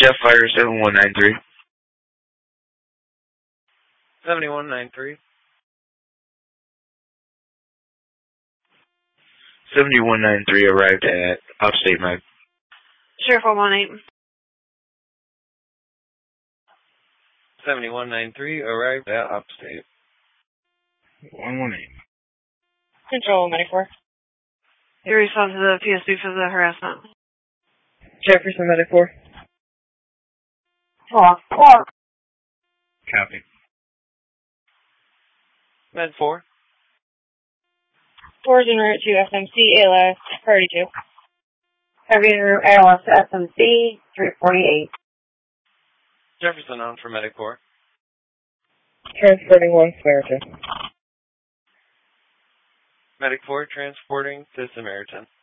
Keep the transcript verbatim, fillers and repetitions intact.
Jeff Fire seven one nine three. seventy-one ninety-three. seventy-one ninety-three arrived at Upstate Med. Sheriff one one eight. seventy-one ninety-three arrived at Upstate. one one eight. Control ninety-four. You respond to the P S B for the harassment. Jefferson ninety-four. Four. Four. Copy. Med four. Four is en route to F M C, A L S, priority two. Heavy en route, A L S to F M C, three forty-eight. Jefferson on for Medic four. Transporting one Samaritan. Medic four transporting to Samaritan.